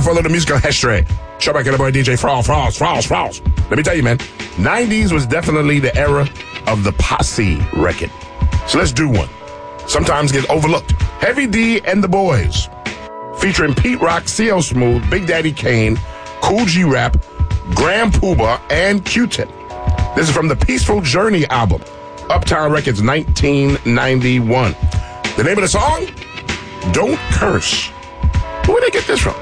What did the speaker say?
Time for a little musical history. Show back to the boy DJ Frost. Let me tell you, man, 90s was definitely the era of the posse record. So let's do one. Sometimes gets overlooked. Heavy D and the Boys, featuring Pete Rock, CL Smooth, Big Daddy Kane, Kool G Rap, Grand Poobah, and Q-Tip. This is from the Peaceful Journey album, Uptown Records, 1991. The name of the song? Don't Curse. Where did they get this from?